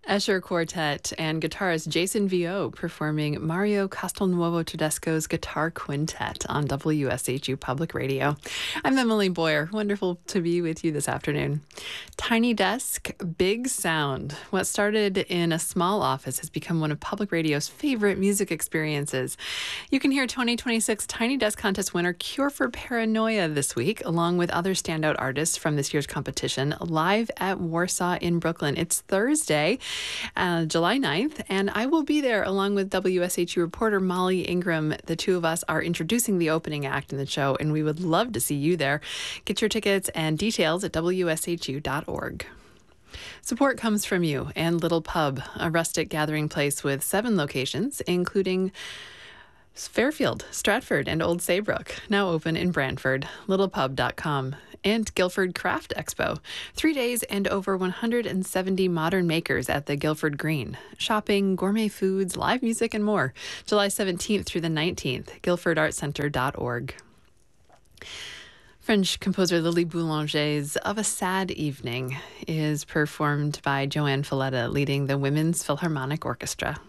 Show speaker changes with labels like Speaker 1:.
Speaker 1: Escher Quartet and guitarist Jason Vio performing Mario Castelnuovo Tedesco's Guitar Quintet on WSHU Public Radio. I'm Emily Boyer. Wonderful to be with you this afternoon. Tiny Desk, Big Sound. What started in a small office has become one of public radio's favorite music experiences. You can hear 2026 Tiny Desk Contest winner Cure for Paranoia this week, along with other standout artists from this year's competition, live at Warsaw in Brooklyn. It's Thursday, July 9th, and I will be there along with WSHU reporter Molly Ingram. The two of us are introducing the opening act in the show, and we would love to see you there. Get your tickets and details at WSHU.org. Support comes from you and Little Pub, a rustic gathering place with 7 locations, including Fairfield, Stratford, and Old Saybrook, now open in Brantford. littlepub.com. And Guilford Craft Expo, 3 days and over 170 modern makers at the Guilford Green. Shopping, gourmet foods, live music, and more. July 17th through the 19th, guilfordartcenter.org. French composer Lily Boulanger's Of a Sad Evening is performed by Joanne Falletta, leading the Women's Philharmonic Orchestra.